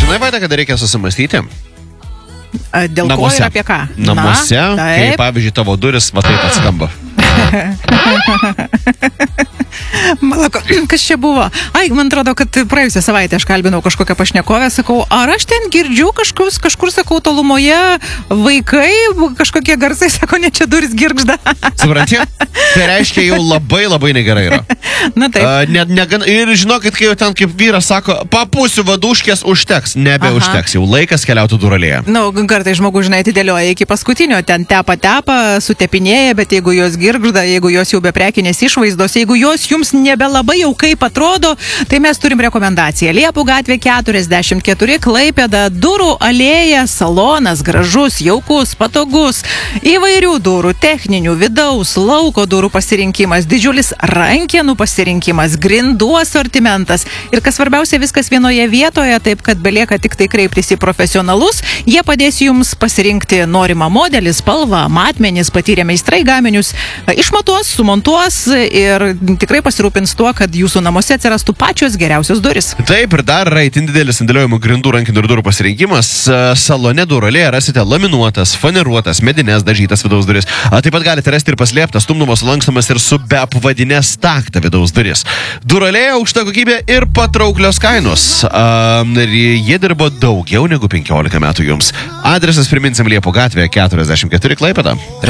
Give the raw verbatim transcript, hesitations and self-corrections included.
žinai, Vaida, kad reikia susimastyti? Dėl Namuose. ko ir apie ką? Namuose, Na, kai, pavyzdžiui, tavo duris, va taip atskamba. Malako, kas čia buvo? Ai, man atrodo, kad praėjusią savaitę aš kalbinau kažkokią pašnekovę, sakau, ar aš ten girdžiu kažkur, kažkur sakau, tolumoje vaikai, kažkokie garsai, sako, ne čia duris girgžda. Supranti? Tai reiškia, jau labai labai negerai yra. Na taip. Uh, ne, ne, ir žinokit, kai jau ten kaip vyras sako, papūsiu vaduškės, užteks, nebeužteks, jau laikas keliauti duralėje. Na, nu, kartai žmogus, žinai, atidėlioja iki paskutinio, ten tepa tepa, sutepinėja, bet jeigu jos girgžda, jeigu jos jau be prekinės išvaizdos, jeigu jos jums nebelabai jau kaip atrodo, tai mes turim rekomendaciją. Liepų gatvė keturiasdešimt keturi, Klaipėda, durų alėja, salonas, gražus, jaukus, patogus, įvairių durų, techninių, vidaus, lauko durų pasirinkimas, didžiulis rankenų pasirinkimas, grindų asortimentas ir kas svarbiausia, viskas vienoje vietoje, taip kad belieka tik tai kreiptis į profesionalus, jie padės jums pasirinkti norimą modelį, spalvą, matmenis, patyrę meistrai gaminius, išmatuos, sumontuos ir tikrai pasirūpins tuo, kad jūsų namuose atsirastų pačios geriausios duris. Taip, ir dar yra itin didelis sandėliojimų grindų, rankinių ir durų pasirinkimas. Salone duralėje rasite laminuotas, faniruotas, medinės dažytas vidaus duris. A, taip pat galite rasti ir paslėptas, stumdomos, lankstomas ir su beapvadinės taktą vidaus duris. Duralėje aukšta kokybė ir patrauklios kainos. A, ir jie dirbo daugiau negu penkiolika metų jums. Adresas priminsim Liepų gatvė keturiasdešimt keturi, Klaipėda.